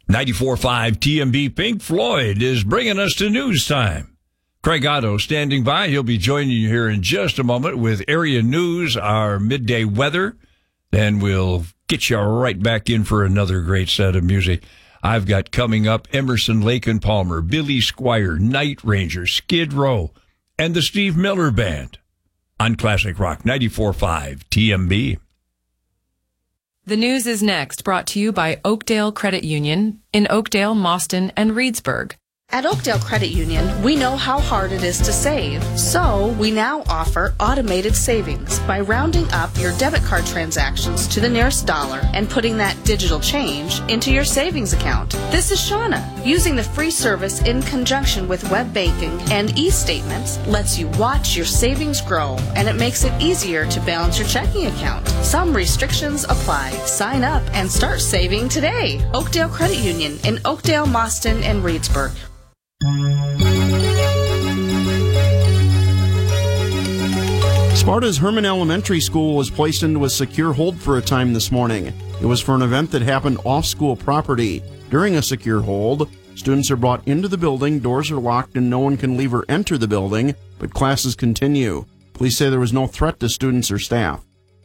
94.5 TMB Pink Floyd is bringing us to news time. Craig Otto standing by. He'll be joining you here in just a moment with area news, our midday weather. Then we'll get you right back in for another great set of music. I've got coming up Emerson, Lake and Palmer, Billy Squire, Night Ranger, Skid Row, and the Steve Miller Band on Classic Rock 94.5 TMB. The news is next, brought to you by Oakdale Credit Union in Oakdale, Mauston, and Reedsburg. At Oakdale Credit Union, we know how hard it is to save, so we now offer automated savings by rounding up your debit card transactions to the nearest dollar and putting that digital change into your savings account. This is Shauna. Using the free service in conjunction with web banking and e-statements lets you watch your savings grow, and it makes it easier to balance your checking account. Some restrictions apply. Sign up and start saving today. Oakdale Credit Union in Oakdale, Mauston, and Reedsburg. Sparta's Herman Elementary School was placed into a secure hold for a time this morning. It was for an event that happened off school property. During a secure hold, students are brought into the building, doors are locked, and no one can leave or enter the building, but classes continue. Police say there was no threat to students or staff.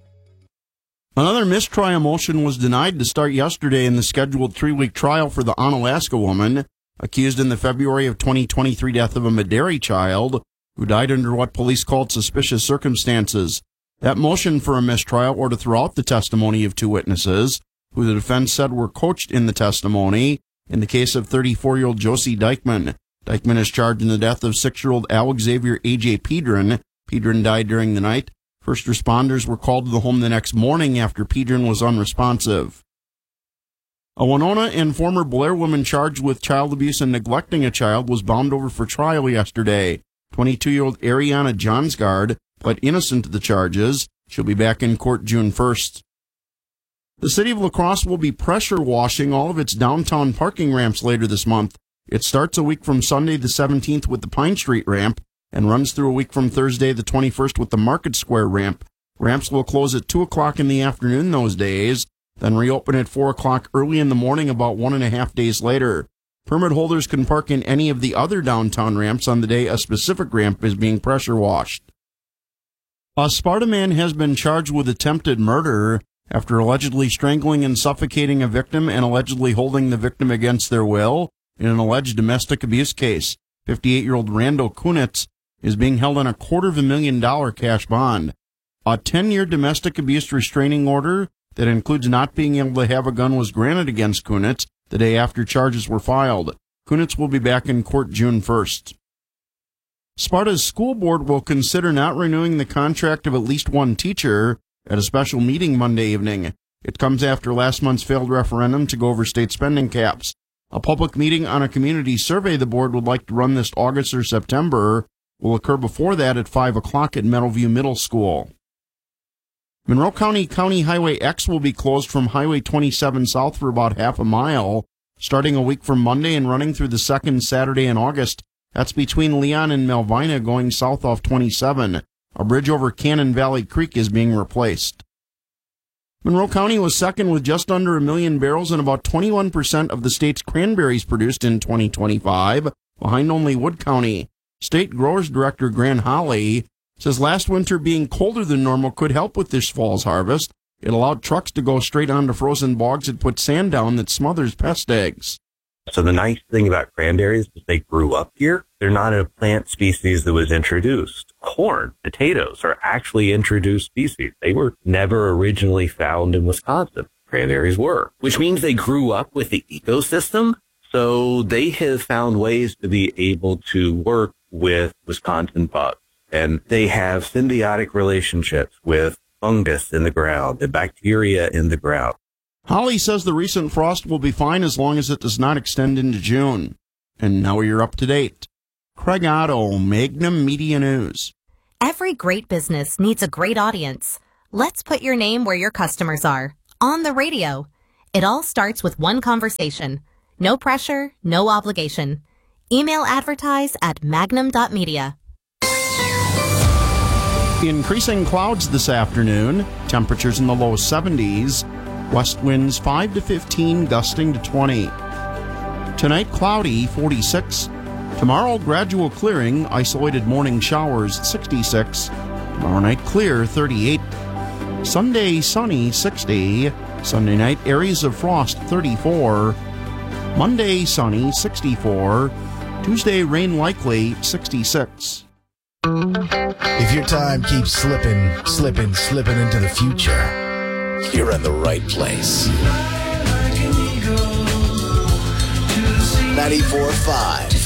Another mistrial motion was denied to start yesterday in the scheduled 3-week trial for the Onalaska woman accused in the February of 2023 death of a Maderi child who died under what police called suspicious circumstances. That motion for a mistrial ordered throughout the testimony of 2 witnesses, who the defense said were coached in the testimony in the case of 34-year-old Josie Dykman. Dykman is charged in the death of 6-year-old Alex Xavier A.J. Pedron. Pedron died during the night. First responders were called to the home the next morning after Pedron was unresponsive. A Winona and former Blair woman charged with child abuse and neglecting a child was bound over for trial yesterday. 22-year-old Ariana Johnsgard pled innocent to the charges. She'll be back in court June 1st. The city of La Crosse will be pressure washing all of its downtown parking ramps later this month. It starts a week from Sunday the 17th with the Pine Street ramp and runs through a week from Thursday the 21st with the Market Square ramp. Ramps will close at 2 o'clock in the afternoon those days, then reopen at 4 o'clock early in the morning about 1.5 days later. Permit holders can park in any of the other downtown ramps on the day a specific ramp is being pressure washed. A Sparta man has been charged with attempted murder after allegedly strangling and suffocating a victim and allegedly holding the victim against their will in an alleged domestic abuse case. 58-year-old Randall Kunitz is being held on a $250,000 cash bond. A 10-year domestic abuse restraining order that includes not being able to have a gun was granted against Kunitz the day after charges were filed. Kunitz will be back in court June 1st. Sparta's school board will consider not renewing the contract of at least one teacher at a special meeting Monday evening. It comes after last month's failed referendum to go over state spending caps. A public meeting on a community survey the board would like to run this August or September will occur before that at 5 o'clock at Meadowview Middle School. Monroe County County Highway X will be closed from Highway 27 south for about half a mile, starting a week from Monday and running through the second Saturday in August. That's between Leon and Melvina going south off 27. A bridge over Cannon Valley Creek is being replaced. Monroe County was second with just under 1 million barrels and about 21% of the state's cranberries produced in 2025, behind only Wood County. State Growers Director Grant Holly says last winter being colder than normal could help with this fall's harvest. It allowed trucks to go straight onto frozen bogs and put sand down that smothers pest eggs. So the nice thing about cranberries is they grew up here. They're not a plant species that was introduced. Corn, potatoes are actually introduced species. They were never originally found in Wisconsin. Cranberries were, which means they grew up with the ecosystem. So they have found ways to be able to work with Wisconsin bugs. And they have symbiotic relationships with fungus in the ground and bacteria in the ground. Holly says the recent frost will be fine as long as it does not extend into June. And now you're up to date. Craig Otto, Magnum Media News. Every great business needs a great audience. Let's put your name where your customers are. On the radio. It all starts with one conversation. No pressure, no obligation. Email advertise at magnum.media. Increasing clouds this afternoon. Temperatures in the low 70s. West winds 5 to 15, gusting to 20. Tonight, cloudy, 46. Tomorrow, gradual clearing, isolated morning showers, 66. Tomorrow night, clear, 38. Sunday, sunny, 60. Sunday night, areas of frost, 34. Monday, sunny, 64. Tuesday, rain likely, 66. If your time keeps slipping into the future, you're in the right place. 94.5